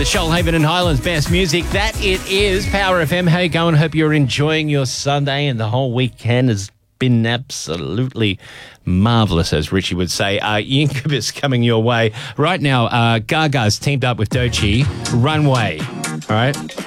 The Shoalhaven and Highlands best music. That it is. Power FM. How you going? Hope you're enjoying your Sunday and the whole weekend has been absolutely marvellous, as Richie would say. Incubus coming your way. Right now, Gaga's teamed up with Doechii. Runway. All right?